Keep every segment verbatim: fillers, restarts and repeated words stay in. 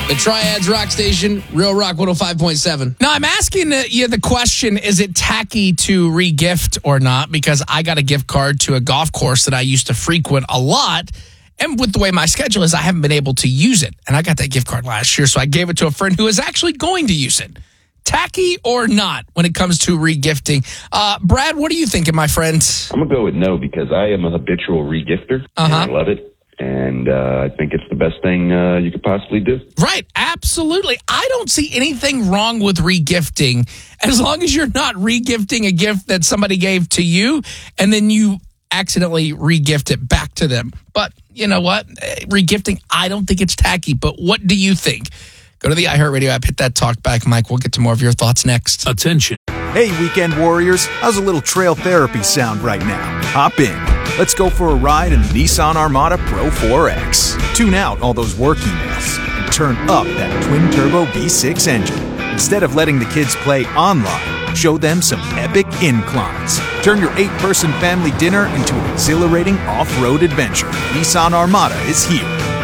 The Triads Rock Station, Real Rock one oh five point seven. Now, I'm asking you the question, is it tacky to re-gift or not? Because I got a gift card to a golf course that I used to frequent a lot. And with the way my schedule is, I haven't been able to use it. And I got that gift card last year, so I gave it to a friend who is actually going to use it. Tacky or not when it comes to re-gifting? Uh, Brad, what are you thinking, my friend? I'm going to go with no because I am a habitual re-gifter. Uh-huh. And I love it. And uh, I think it's the best thing uh, you could possibly do. Right, absolutely. I don't see anything wrong with re-gifting as long as you're not re-gifting a gift that somebody gave to you and then you accidentally re-gift it back to them. But you know what? Re-gifting, I don't think it's tacky. But what do you think? Go to the iHeartRadio app, hit that talk back, Mike. We'll get to more of your thoughts next. Attention. Hey, weekend warriors. How's a little trail therapy sound right now? Hop in. Let's go for a ride in the Nissan Armada Pro four X. Tune out all those work emails and turn up that twin-turbo V six engine. Instead of letting the kids play online, show them some epic inclines. Turn your eight-person family dinner into an exhilarating off-road adventure. Nissan Armada is here.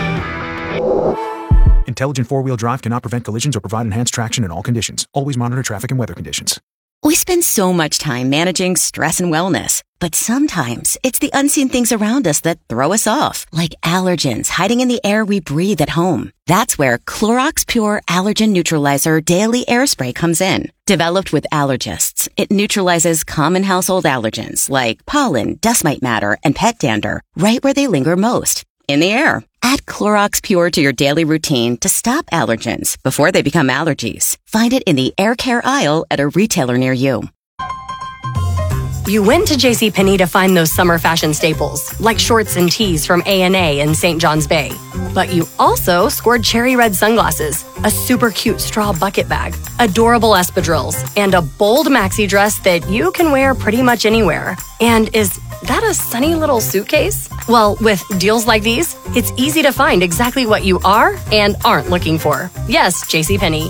Intelligent four-wheel drive cannot prevent collisions or provide enhanced traction in all conditions. Always monitor traffic and weather conditions. We spend so much time managing stress and wellness, but sometimes it's the unseen things around us that throw us off, like allergens hiding in the air we breathe at home. That's where Clorox Pure Allergen Neutralizer Daily Air Spray comes in. Developed with allergists, it neutralizes common household allergens like pollen, dust mite matter, and pet dander right where they linger most, in the air. Add Clorox Pure to your daily routine to stop allergens before they become allergies. Find it in the air care aisle at a retailer near you. You went to JCPenney to find those summer fashion staples, like shorts and tees from A and A in Saint John's Bay. But you also scored cherry red sunglasses, a super cute straw bucket bag, adorable espadrilles, and a bold maxi dress that you can wear pretty much anywhere. And is that a sunny little suitcase? Well, with deals like these, it's easy to find exactly what you are and aren't looking for. Yes, JCPenney.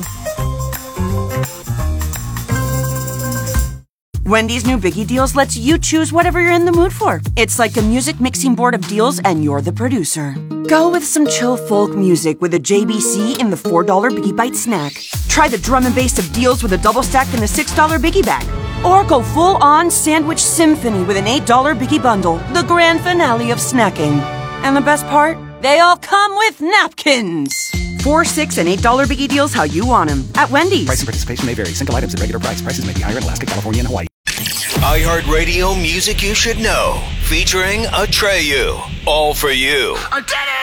Wendy's new Biggie Deals lets you choose whatever you're in the mood for. It's like a music mixing board of deals, and you're the producer. Go with some chill folk music with a J B C in the four dollar Biggie Bite snack. Try the drum and bass of deals with a double stack in the six dollar Biggie Bag. Or go full-on sandwich symphony with an eight dollar Biggie Bundle, the grand finale of snacking. And the best part? They all come with napkins. Four, six, and eight dollar Biggie Deals how you want them at Wendy's. Price and participation may vary. Single items at regular price. Prices may be higher in Alaska, California, and Hawaii. iHeartRadio Music You Should Know, featuring Atreyu. All for you. I did it!